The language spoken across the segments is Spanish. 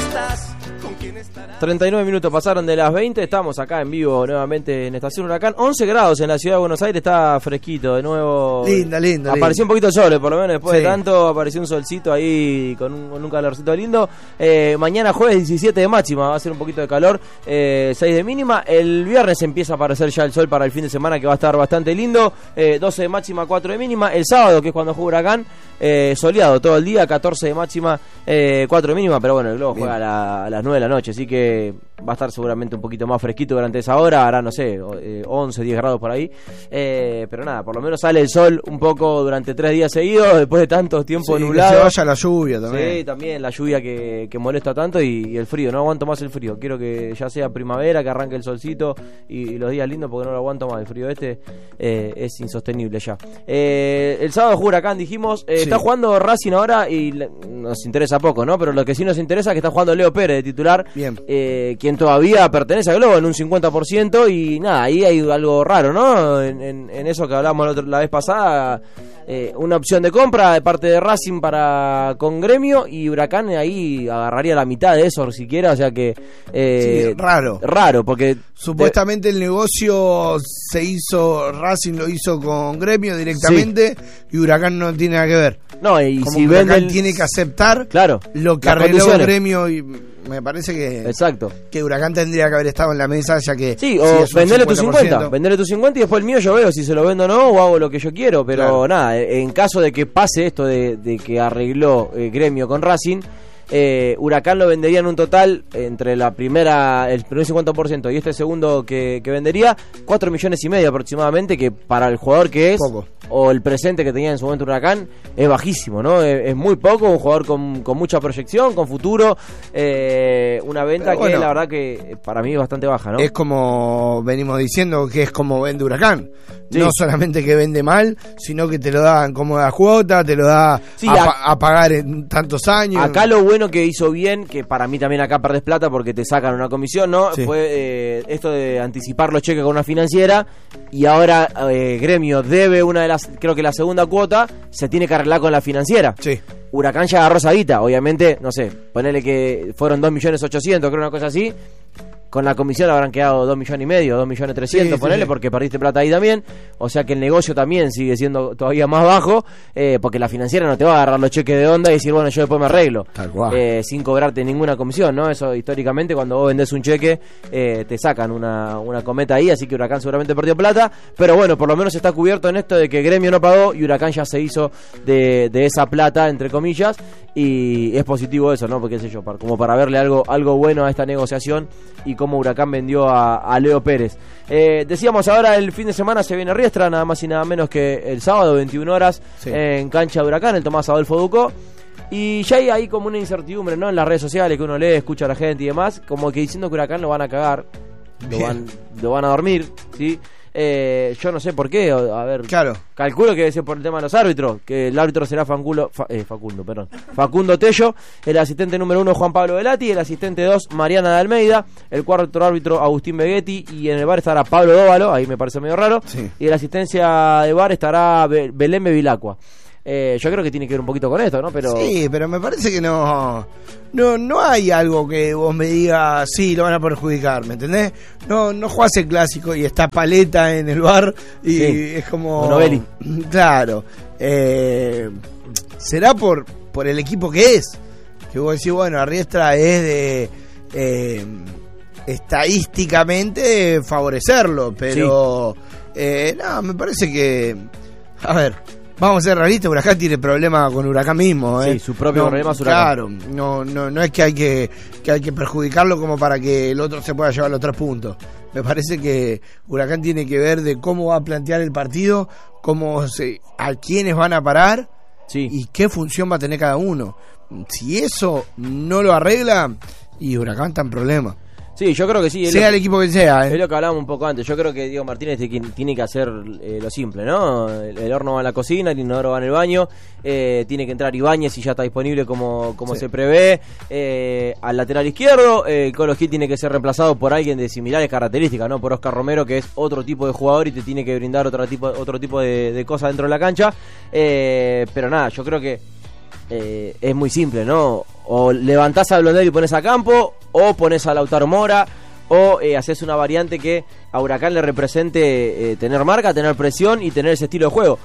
estás? ¿Con quién estarás? 39 minutos pasaron de las 20, estamos acá en vivo nuevamente en Estación Huracán. 11 grados en la ciudad de Buenos Aires, está fresquito de nuevo. Lindo. Apareció un poquito el sol, por lo menos después de tanto, apareció un solcito ahí con un calorcito lindo. Mañana jueves 17 de máxima, va a ser un poquito de calor, 6 de mínima. El viernes empieza a aparecer ya el sol para el fin de semana, que va a estar bastante lindo, 12 de máxima, 4 de mínima. El sábado, que es cuando juega Huracán, soleado todo el día, 14 de máxima, 4 de mínima, pero bueno, el Globo juega a las 9 de la noche, así que va a estar seguramente un poquito más fresquito durante esa hora, hará, no sé, 11, 10 grados por ahí, pero nada, por lo menos sale el sol un poco durante 3 días seguidos, después de tanto tiempo nublado. Que se vaya la lluvia también. Sí, también la lluvia que molesta tanto y el frío, no aguanto más el frío, quiero que ya sea primavera, que arranque el solcito y los días lindos, porque no lo aguanto más, el frío es insostenible ya. El sábado juega Huracán, dijimos, está jugando Racing ahora y nos interesa poco, ¿no? Pero lo que sí nos interesa es que está jugando Leo Pérez de titular. Bien. Quien todavía pertenece a Globo en un 50%, y nada, ahí hay algo raro, ¿no? En eso que hablamos la vez pasada, una opción de compra de parte de Racing con Gremio, y Huracán ahí agarraría la mitad de eso siquiera, o sea que raro, porque supuestamente el negocio se hizo, Racing lo hizo con Gremio directamente, y Huracán no tiene nada que ver. No, y como si Huracán tiene que aceptar lo que arregló Gremio, y me parece que Huracán tendría que haber estado en la mesa, ya que o venderle tu 50 y después el mío yo veo si se lo vendo o no, o hago lo que yo quiero, pero nada, en caso de que pase esto de que arregló Gremio con Racing, Huracán lo vendería en un total entre el primer 50% y este segundo que vendería 4,5 millones aproximadamente, que para el jugador que es poco, o el presente que tenía en su momento Huracán, es bajísimo, ¿no? Es muy poco, un jugador con mucha proyección, con futuro, una venta que la verdad que para mí es bastante baja, ¿no? Es como venimos diciendo, que es como vende Huracán, no solamente que vende mal, sino que te lo da en cómoda cuota, te lo da a pagar en tantos años. Acá lo bueno que hizo bien, que para mí también acá perdés plata porque te sacan una comisión, ¿no? Fue esto de anticipar los cheques con una financiera, y ahora Gremio debe una de las, creo que la segunda cuota se tiene que arreglar con la financiera. Huracán ya agarró esa guita, obviamente, no sé, ponele que fueron 2.800.000, creo, una cosa así. Con la comisión habrán quedado 2,5 millones, 2.300.000, ponele, porque perdiste plata ahí también. O sea que el negocio también sigue siendo todavía más bajo, porque la financiera no te va a agarrar los cheques de onda y decir, bueno, yo después me arreglo, sin cobrarte ninguna comisión, ¿no? Eso históricamente, cuando vos vendés un cheque, te sacan una cometa ahí, así que Huracán seguramente perdió plata. Pero bueno, por lo menos está cubierto en esto de que Gremio no pagó y Huracán ya se hizo de esa plata, entre comillas, y es positivo eso, ¿no? Porque qué sé yo, como para verle algo bueno a esta negociación y cómo Huracán vendió a Leo Pérez. Decíamos ahora, el fin de semana se viene Riestra, nada más y nada menos que el sábado, 21 horas, en cancha de Huracán, el Tomás Adolfo Ducó. Y ya hay ahí como una incertidumbre, ¿no? En las redes sociales, que uno lee, escucha a la gente y demás, como que diciendo que Huracán lo van a cagar, lo van a dormir, ¿sí? Yo no sé por qué, a ver, calculo que debe ser por el tema de los árbitros, que el árbitro será Facundo Tello, el asistente número 1 Juan Pablo Velati, el asistente 2 Mariana de Almeida, el cuarto árbitro Agustín Begetti, y en el bar estará Pablo Dóvalo, ahí me parece medio raro, y en la asistencia de bar estará Belén Bevilacqua. Yo creo que tiene que ver un poquito con esto, ¿no? Pero pero me parece que no hay algo que vos me digas, sí, lo van a perjudicar, ¿me entendés? No jugás el clásico y está Paleta en el bar y es como... Novelli. Claro. Será por el equipo que es. Que vos decís, bueno, Riestra es de... estadísticamente favorecerlo, pero... no, me parece que... A ver... Vamos a ser realistas, Huracán tiene problema con Huracán mismo, Sí, su propio problema es Huracán. Claro, no es que hay que perjudicarlo como para que el otro se pueda llevar los 3 puntos. Me parece que Huracán tiene que ver de cómo va a plantear el partido, a quiénes van a parar y qué función va a tener cada uno. Si eso no lo arregla, y Huracán está en problema. Sí, yo creo que sí. Sea el equipo que sea. Es lo que hablábamos un poco antes. Yo creo que Diego Martínez tiene que hacer lo simple, ¿no? El horno va en la cocina, el inodoro va en el baño. Tiene que entrar Ibáñez si ya está disponible como se prevé. Al lateral izquierdo, Colo Gil tiene que ser reemplazado por alguien de similares características, ¿no? Por Oscar Romero, que es otro tipo de jugador y te tiene que brindar otro tipo de cosas dentro de la cancha. Pero nada, yo creo que es muy simple, ¿no? O levantás a Blondel y pones a Campo, o pones a Lautaro Mora, o haces una variante que a Huracán le represente tener marca, tener presión y tener ese estilo de juego.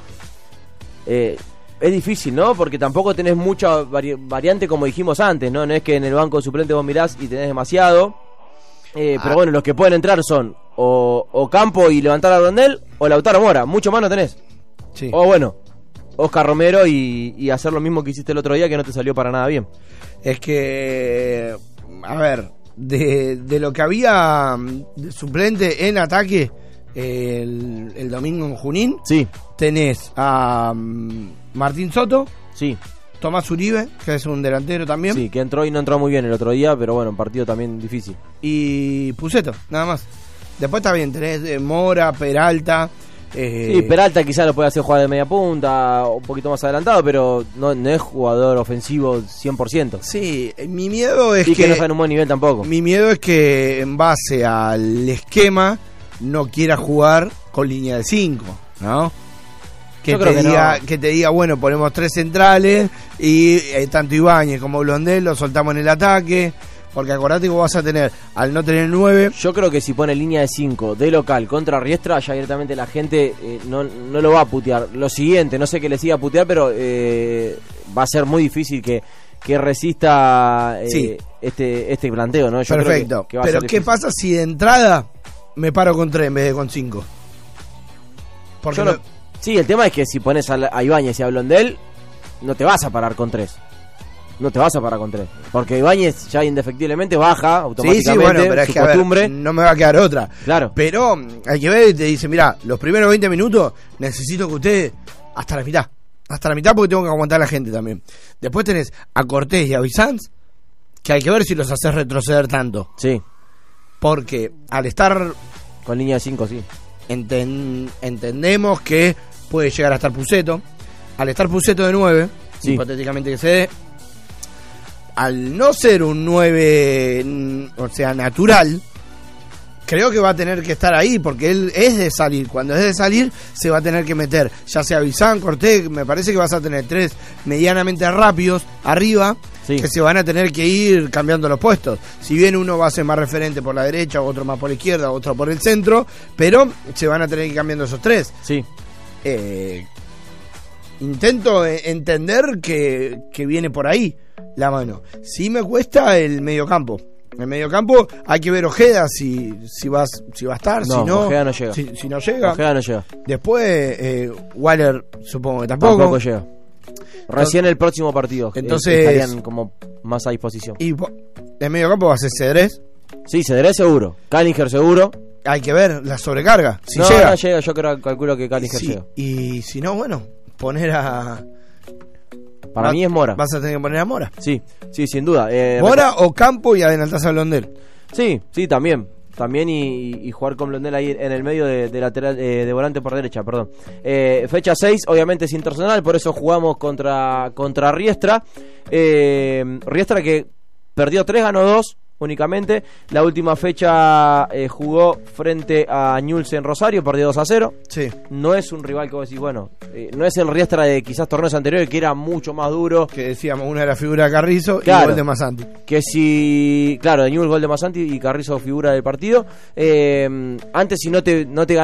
Es difícil, ¿no? Porque tampoco tenés mucha variante como dijimos antes, ¿no? No es que en el banco suplente vos mirás y tenés demasiado. Pero bueno, los que pueden entrar son o Campo y levantar a Blondel, o Lautaro Mora. Mucho más no tenés. Sí. O bueno, Oscar Romero y hacer lo mismo que hiciste el otro día, que no te salió para nada bien. Es que, a ver, de lo que había de suplente en ataque el domingo en Junín, sí, tenés a Martín Soto, sí, Tomás Uribe, que es un delantero también, sí, que entró y no entró muy bien el otro día, pero bueno, un partido también difícil. y Puceto, nada más. Después está bien, tenés Mora, Peralta. Sí, Peralta quizás lo puede hacer jugar de media punta, un poquito más adelantado, pero no es jugador ofensivo 100%. Sí, mi miedo es y que no está en un buen nivel tampoco. Mi miedo es que en base al esquema no quiera jugar con línea de 5, ¿no? Que te diga, bueno, ponemos 3 centrales y tanto Ibáñez como Blondel lo soltamos en el ataque. Porque acordate que vos vas a tener, al no tener 9... Yo creo que si pone línea de 5 de local contra Riestra, ya directamente la gente no lo va a putear. Lo siguiente, no sé que le siga a putear, pero va a ser muy difícil que resista sí, este planteo, ¿no? Yo perfecto. Creo que va pero a ser ¿qué pasa si de entrada me paro con 3 en vez de con 5? Porque sí, el tema es que si pones a Ibáñez y a Blondel, no te vas a parar con 3. No te vas a parar con 3. Porque Ibáñez ya indefectiblemente baja automáticamente. Sí, bueno, pero es que costumbre. No me va a quedar otra. Claro. Pero hay que ver y te dice, mira, los primeros 20 minutos necesito que usted hasta la mitad. Hasta la mitad porque tengo que aguantar a la gente también. Después tenés a Cortés y a Bizanz, que hay que ver si los haces retroceder tanto. Sí. Porque al estar... Con línea de 5, sí. Entendemos que puede llegar a estar Puceto. Al estar Puceto de 9, sí, hipotéticamente que se dé, al no ser un 9, o sea, natural, creo que va a tener que estar ahí, porque él es de salir. Cuando es de salir, se va a tener que meter, ya sea Bizán, Cortés, me parece que vas a tener 3 medianamente rápidos arriba, sí, que se van a tener que ir cambiando los puestos. Si bien uno va a ser más referente por la derecha, otro más por la izquierda, otro por el centro, pero se van a tener que ir cambiando esos 3. Sí. Intento entender que viene por ahí la mano. Sí me cuesta el mediocampo. El mediocampo hay que ver Ojeda si va a estar, no, si no Ojeda no llega. Si no llega. Ojeda no llega. Después Waller supongo que tampoco llega. Recién el próximo partido. Entonces estarían como más a disposición. Y el mediocampo va a ser Cedrés. Sí, Cedrés seguro. Cállinger seguro. Hay que ver la sobrecarga. Si no llega. No llega, yo calculo que Cállinger sí, llega. Y si no, bueno, poner a... Para mí es Mora. Vas a tener que poner a Mora. Sí, sin duda. Mora o Campo y adelantás a Blondel. Sí, también. También y jugar con Blondel ahí en el medio de lateral, de volante por derecha, perdón. Fecha 6, obviamente es internacional, por eso jugamos contra Riestra. Riestra que perdió 3, ganó 2 únicamente. La última fecha jugó frente a Newell's en Rosario, perdió 2-0. Sí. No es un rival que vos decís, bueno, no es el Riestra de quizás torneos anteriores, que era mucho más duro. Que decíamos, una era figura de Carrizo, claro, y gol de Masanti. Que si, claro, de Newell's gol de Masanti y Carrizo figura del partido. Antes si no te